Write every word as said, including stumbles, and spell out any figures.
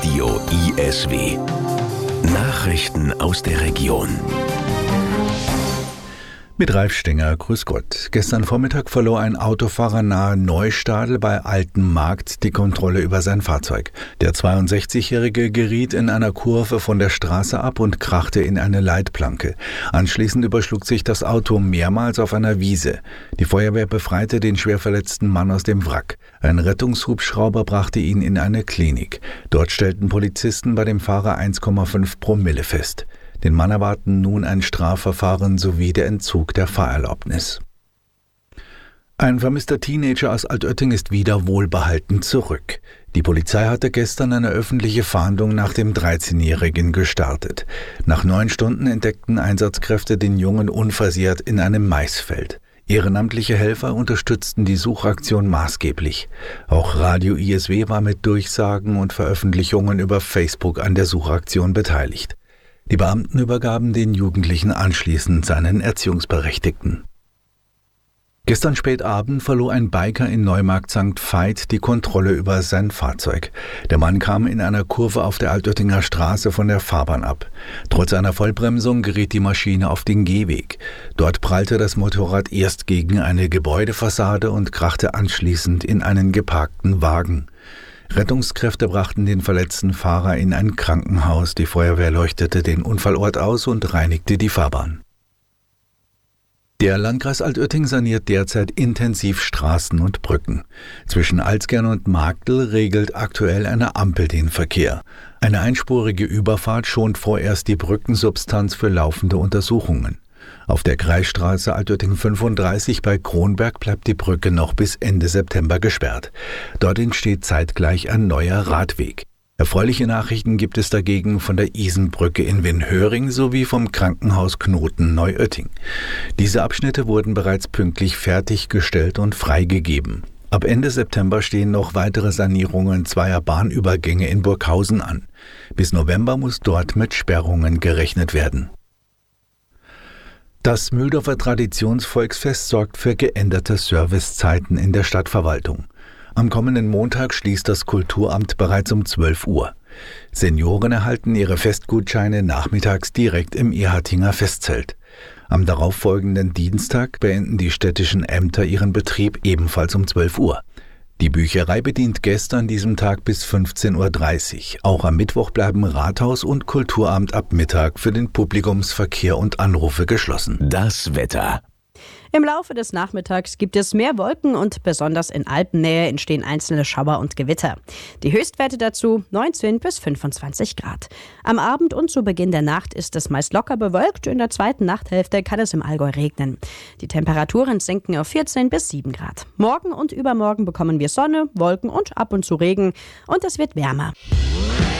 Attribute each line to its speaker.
Speaker 1: Radio I S W. Nachrichten aus der Region.
Speaker 2: Mit Ralf Stenger, grüß Gott. Gestern Vormittag verlor ein Autofahrer nahe Neustadl bei Altenmarkt die Kontrolle über sein Fahrzeug. Der zweiundsechzigjährige geriet in einer Kurve von der Straße ab und krachte in eine Leitplanke. Anschließend überschlug sich das Auto mehrmals auf einer Wiese. Die Feuerwehr befreite den schwer verletzten Mann aus dem Wrack. Ein Rettungshubschrauber brachte ihn in eine Klinik. Dort stellten Polizisten bei dem Fahrer eins Komma fünf Promille fest. Den Mann erwarten nun ein Strafverfahren sowie der Entzug der Fahrerlaubnis. Ein vermisster Teenager aus Altötting ist wieder wohlbehalten zurück. Die Polizei hatte gestern eine öffentliche Fahndung nach dem dreizehnjährigen gestartet. Nach neun Stunden entdeckten Einsatzkräfte den Jungen unversehrt in einem Maisfeld. Ehrenamtliche Helfer unterstützten die Suchaktion maßgeblich. Auch Radio I S W war mit Durchsagen und Veröffentlichungen über Facebook an der Suchaktion beteiligt. Die Beamten übergaben den Jugendlichen anschließend seinen Erziehungsberechtigten. Gestern spät Abend verlor ein Biker in Neumarkt Sankt Veit die Kontrolle über sein Fahrzeug. Der Mann kam in einer Kurve auf der Altöttinger Straße von der Fahrbahn ab. Trotz einer Vollbremsung geriet die Maschine auf den Gehweg. Dort prallte das Motorrad erst gegen eine Gebäudefassade und krachte anschließend in einen geparkten Wagen. Rettungskräfte brachten den verletzten Fahrer in ein Krankenhaus. Die Feuerwehr leuchtete den Unfallort aus und reinigte die Fahrbahn. Der Landkreis Altötting saniert derzeit intensiv Straßen und Brücken. Zwischen Alzgern und Marktl regelt aktuell eine Ampel den Verkehr. Eine einspurige Überfahrt schont vorerst die Brückensubstanz für laufende Untersuchungen. Auf der Kreisstraße Altötting fünfunddreißig bei Kronberg bleibt die Brücke noch bis Ende September gesperrt. Dort entsteht zeitgleich ein neuer Radweg. Erfreuliche Nachrichten gibt es dagegen von der Isenbrücke in Winhöring sowie vom Krankenhaus Knoten Neuötting. Diese Abschnitte wurden bereits pünktlich fertiggestellt und freigegeben. Ab Ende September stehen noch weitere Sanierungen zweier Bahnübergänge in Burghausen an. Bis November muss dort mit Sperrungen gerechnet werden. Das Mühldorfer Traditionsvolksfest sorgt für geänderte Servicezeiten in der Stadtverwaltung. Am kommenden Montag schließt das Kulturamt bereits um zwölf Uhr. Senioren erhalten ihre Festgutscheine nachmittags direkt im Ehartinger Festzelt. Am darauffolgenden Dienstag beenden die städtischen Ämter ihren Betrieb ebenfalls um zwölf Uhr. Die Bücherei bedient Gäste an diesem Tag bis fünfzehn Uhr dreißig. Auch am Mittwoch bleiben Rathaus und Kulturamt ab Mittag für den Publikumsverkehr und Anrufe geschlossen.
Speaker 1: Das Wetter.
Speaker 3: Im Laufe des Nachmittags gibt es mehr Wolken und besonders in Alpennähe entstehen einzelne Schauer und Gewitter. Die Höchstwerte dazu neunzehn bis fünfundzwanzig Grad. Am Abend und zu Beginn der Nacht ist es meist locker bewölkt. In der zweiten Nachthälfte kann es im Allgäu regnen. Die Temperaturen sinken auf vierzehn bis sieben Grad. Morgen und übermorgen bekommen wir Sonne, Wolken und ab und zu Regen und es wird wärmer.